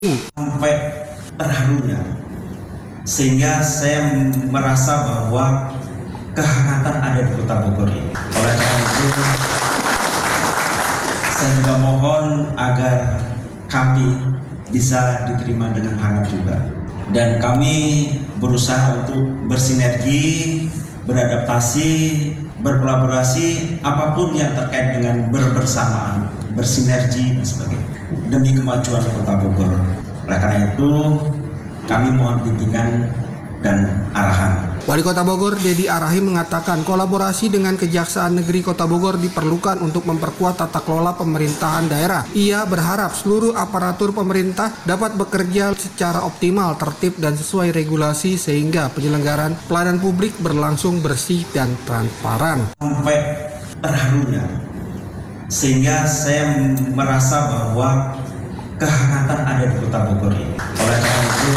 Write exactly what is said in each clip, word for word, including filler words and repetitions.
sampai terharunya, sehingga saya merasa bahwa kehangatan ada di Kota Bogor ini. Oleh karena itu, saya juga mohon agar kami bisa diterima dengan hangat juga. Dan kami berusaha untuk bersinergi, beradaptasi, berkolaborasi, apapun yang terkait dengan berbersamaan, bersinergi dan sebagainya, demi kemajuan Kota Bogor. Oleh karena itu, kami mohon bimbingan dan arahan. Wali Kota Bogor, Dedi Arahi, mengatakan kolaborasi dengan Kejaksaan Negeri Kota Bogor diperlukan untuk memperkuat tata kelola pemerintahan daerah. Ia berharap seluruh aparatur pemerintah dapat bekerja secara optimal, tertib, dan sesuai regulasi sehingga penyelenggaraan pelayanan publik berlangsung bersih dan transparan. Sampai terharunya, sehingga saya merasa bahwa kehangatan ada di Kota Bogor ini. Oleh karena itu,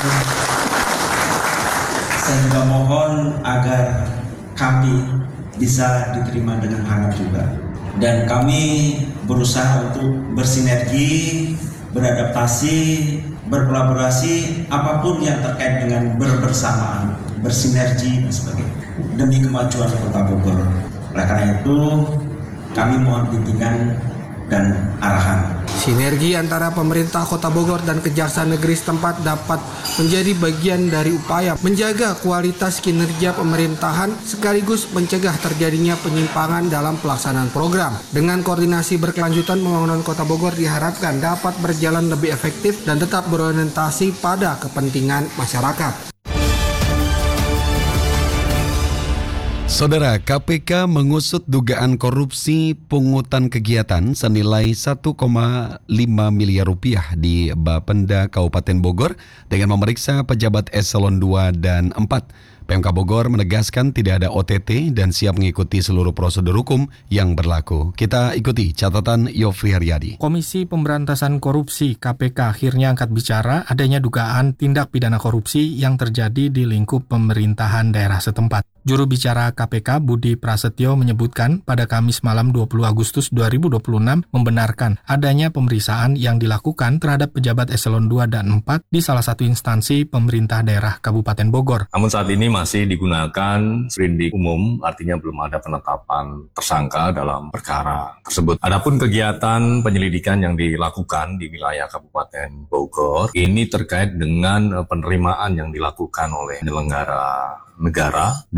saya juga mohon agar kami bisa diterima dengan hangat juga. Dan kami berusaha untuk bersinergi, beradaptasi, berkolaborasi, apapun yang terkait dengan berbersamaan, bersinergi dan sebagainya, demi kemajuan Kota Bogor. Oleh karena itu, kami mohon bimbingan dan arahan. Sinergi antara pemerintah Kota Bogor dan Kejaksaan Negeri setempat dapat menjadi bagian dari upaya menjaga kualitas kinerja pemerintahan sekaligus mencegah terjadinya penyimpangan dalam pelaksanaan program. Dengan koordinasi berkelanjutan, pembangunan Kota Bogor diharapkan dapat berjalan lebih efektif dan tetap berorientasi pada kepentingan masyarakat. Saudara, K P K mengusut dugaan korupsi pungutan kegiatan senilai satu koma lima miliar rupiah di Bapenda Kabupaten Bogor dengan memeriksa pejabat eselon dua dan empat. P M K Bogor menegaskan tidak ada O T T dan siap mengikuti seluruh prosedur hukum yang berlaku. Kita ikuti catatan Yofri Haryadi. Komisi Pemberantasan Korupsi K P K akhirnya angkat bicara adanya dugaan tindak pidana korupsi yang terjadi di lingkup pemerintahan daerah setempat. Juru bicara K P K Budi Prasetyo menyebutkan pada Kamis malam dua puluh Agustus dua ribu dua puluh enam membenarkan adanya pemeriksaan yang dilakukan terhadap pejabat eselon dua dan empat di salah satu instansi pemerintah daerah Kabupaten Bogor. Namun saat ini masih digunakan sprindik umum, artinya belum ada penetapan tersangka dalam perkara tersebut. Adapun kegiatan penyelidikan yang dilakukan di wilayah Kabupaten Bogor ini terkait dengan penerimaan yang dilakukan oleh penyelenggara negara